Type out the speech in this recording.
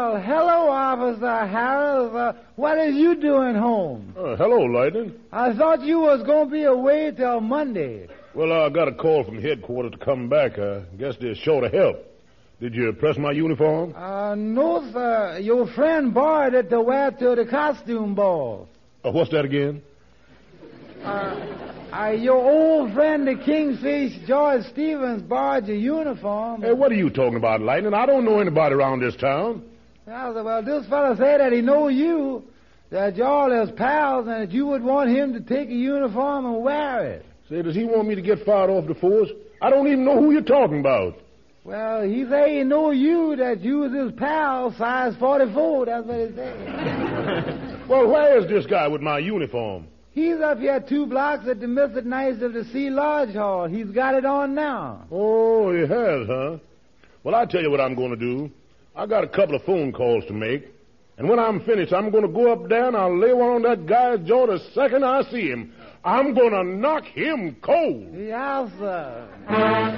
Well, hello, Officer Harris. What are you doing home? Hello, Lightning. I thought you was going to be away till Monday. Well, I got a call from headquarters to come back. I guess they're short of help. Did you press my uniform? No, sir. Your friend borrowed it to wear to the costume ball. What's that again? Your old friend, the Kingfish, George Stevens, borrowed your uniform. Hey, what are you talking about, Lightning? I don't know anybody around this town. Well, this fella said that he know you, that y'all is pals, and that you would want him to take a uniform and wear it. Say, does he want me to get fired off the force? I don't even know who you're talking about. Well, he say he know you, that you was his pal, size 44. That's what he said. Well, where is this guy with my uniform? He's up here 2 blocks at the Mississippi Nights of the Sea Lodge Hall. He's got it on now. Oh, he has, huh? Well, I tell you what I'm going to do. I got a couple of phone calls to make. And when I'm finished, I'm going to go up there and I'll lay one on that guy's jaw the second I see him. I'm going to knock him cold. Yes, sir.